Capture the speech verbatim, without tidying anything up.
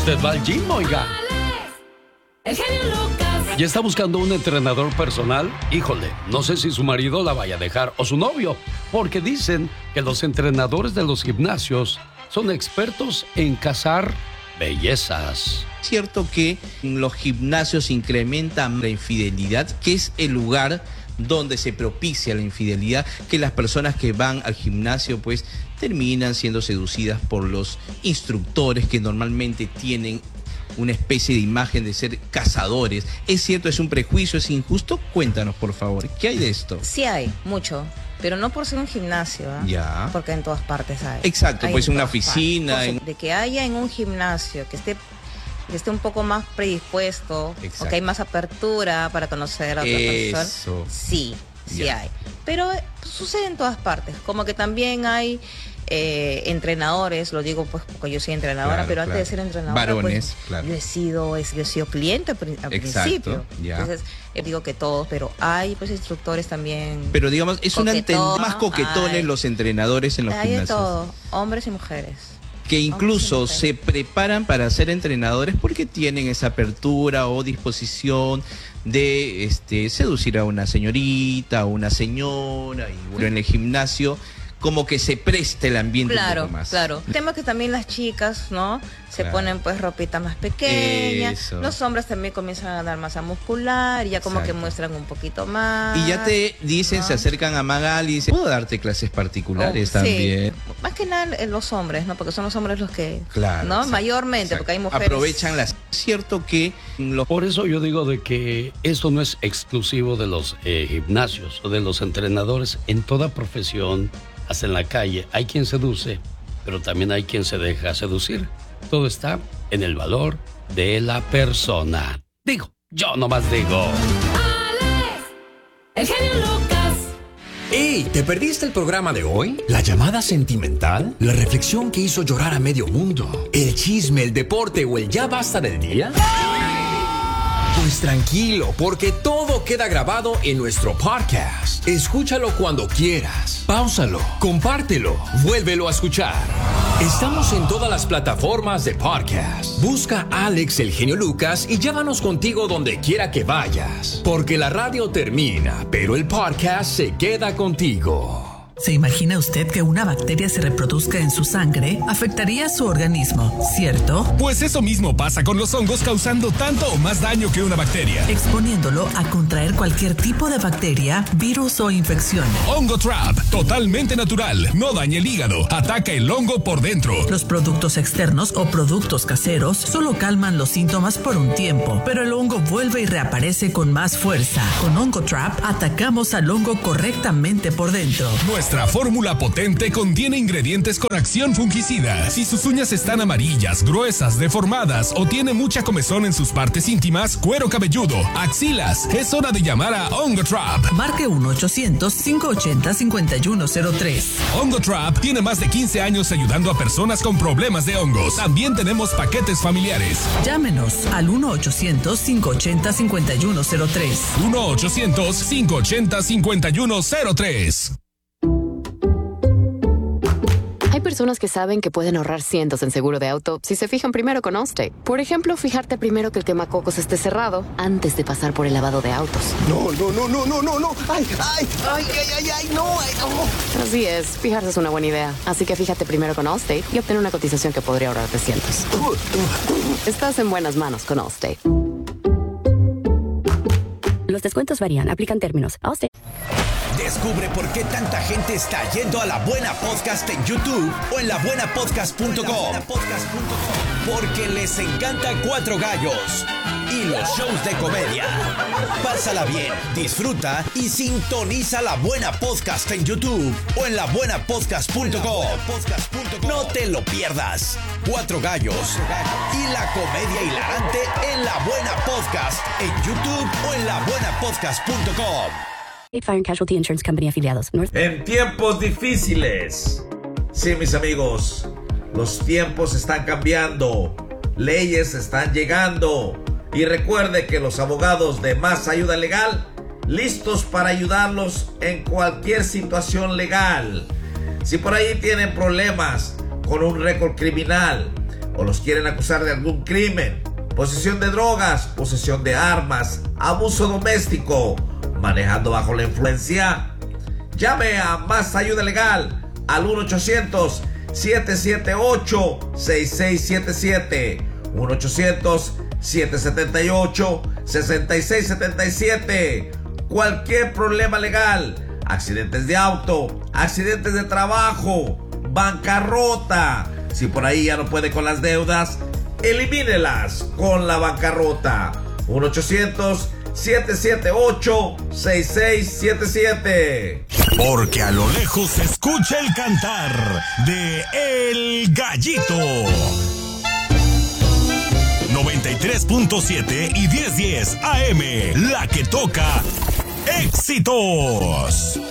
usted va al gym, oiga. El genio Lucas. ¿Ya está buscando un entrenador personal? Híjole, no sé si su marido la vaya a dejar o su novio, porque dicen que los entrenadores de los gimnasios son expertos en cazar bellezas. Es cierto que en los gimnasios incrementan la infidelidad, que es el lugar donde se propicia la infidelidad, que las personas que van al gimnasio pues terminan siendo seducidas por los instructores que normalmente tienen una especie de imagen de ser cazadores. ¿Es cierto, es un prejuicio, es injusto? Cuéntanos, por favor, ¿qué hay de esto? Sí hay, mucho, pero no por ser un gimnasio, ¿eh? Ya. Porque en todas partes hay. Exacto, hay pues en una todas oficina. partes. En... De que haya en un gimnasio que esté, que esté un poco más predispuesto, Exacto. o que hay más apertura para conocer a otra Eso. persona. Sí, sí Ya. hay. Pero eh, sucede en todas partes. Como que también hay eh, entrenadores, lo digo pues porque yo soy entrenadora, Claro, pero antes claro. de ser entrenadora, Varones, pues, claro. yo he sido, es- yo he sido cliente al prin- al Exacto, principio. ya. Entonces, eh, digo que todos, pero hay pues instructores también. Pero digamos, es una Coquetón, más coquetones ay. los entrenadores en los Hay de gimnasios. todo, hombres y mujeres. Que incluso Hombres y se preparan para ser entrenadores porque tienen esa apertura o disposición de este, seducir a una señorita, a una señora, y bueno, en el gimnasio como que se presta el ambiente un Claro, poco más. claro. El tema es que también las chicas, ¿no? Se Claro. ponen pues ropita más pequeña. Eso. Los hombres también comienzan a ganar masa muscular y ya como Exacto. que muestran un poquito más. Y ya te dicen, ¿no? se acercan a Magali y dicen, ¿puedo darte clases particulares Oh, también? Sí. Más que nada eh, los hombres, ¿no? Porque son los hombres los que, Claro. ¿no? exacto, Mayormente, exacto. porque hay mujeres. Aprovechan las... Es cierto que los... Por eso yo digo de que esto no es exclusivo de los eh, gimnasios o de los entrenadores. En toda profesión, hasta en la calle, hay quien seduce, pero también hay quien se deja seducir. Todo está en el valor de la persona. Digo, yo nomás digo. Alex, el genio Lucas. ¡Ey! ¿Te perdiste el programa de hoy? ¿La llamada sentimental? ¿La reflexión que hizo llorar a medio mundo? ¿El chisme, el deporte o el ya basta del día? Pues tranquilo, porque todo queda grabado en nuestro podcast. Escúchalo cuando quieras. Páusalo, compártelo, vuélvelo a escuchar. Estamos en todas las plataformas de podcast. Busca Alex el genio Lucas y llévanos contigo donde quiera que vayas. Porque la radio termina, pero el podcast se queda contigo. ¿Se imagina usted que una bacteria se reproduzca en su sangre? Afectaría su organismo, ¿cierto? Pues eso mismo pasa con los hongos, causando tanto o más daño que una bacteria. Exponiéndolo a contraer cualquier tipo de bacteria, virus o infección. Hongo Trap, totalmente natural, no daña el hígado, ataca el hongo por dentro. Los productos externos o productos caseros solo calman los síntomas por un tiempo, pero el hongo vuelve y reaparece con más fuerza. Con Hongo Trap atacamos al hongo correctamente por dentro. Nuestra fórmula potente contiene ingredientes con acción fungicida. Si sus uñas están amarillas, gruesas, deformadas o tiene mucha comezón en sus partes íntimas, cuero cabelludo, axilas, es hora de llamar a Hongo Trap. Marque uno ochocientos, cinco ochenta, cincuenta y uno cero tres. Hongo Trap tiene más de quince años ayudando a personas con problemas de hongos. También tenemos paquetes familiares. Llámenos al uno ochocientos, cinco ochenta, cincuenta y uno cero tres. uno ochocientos, cinco ochenta, cincuenta y uno cero tres. Hay personas que saben que pueden ahorrar cientos en seguro de auto si se fijan primero con Allstate. Por ejemplo, fijarte primero que el quemacocos esté cerrado antes de pasar por el lavado de autos. No, no, no, no, no, no, no. Ay, ay, ay, ay, ay, ay, no, ay, no. Así es, fijarse es una buena idea. Así que fíjate primero con Allstate y obtén una cotización que podría ahorrarte cientos. Estás en buenas manos con Allstate. Los descuentos varían, aplican términos. Allstate. Descubre por qué tanta gente está yendo a La Buena Podcast en YouTube o en la buena podcast punto com. Porque les encanta Cuatro Gallos y los shows de comedia. Pásala bien, disfruta y sintoniza La Buena Podcast en YouTube o en la buena podcast punto com. No te lo pierdas. Cuatro Gallos y la comedia hilarante en La Buena Podcast en YouTube o en la buena podcast punto com. Fire and Casualty Insurance Company afiliados. North- En tiempos difíciles. Sí, mis amigos, los tiempos están cambiando, leyes están llegando. Y recuerde que los abogados de Más Ayuda Legal, listos para ayudarlos en cualquier situación legal. Si por ahí tienen problemas con un récord criminal o los quieren acusar de algún crimen, posesión de drogas, posesión de armas, abuso doméstico, manejando bajo la influencia, llame a Más Ayuda Legal al uno ochocientos, siete siete ocho, seis seis siete siete, uno ochocientos, siete siete ocho, seis seis siete siete. Cualquier problema legal, accidentes de auto, accidentes de trabajo, bancarrota. Si por ahí ya no puede con las deudas, elimínelas con la bancarrota. uno ochocientos, siete siete ocho, seis seis siete siete. Porque a lo lejos se escucha el cantar de El Gallito. noventa y tres punto siete y diez diez A M, la que toca éxitos.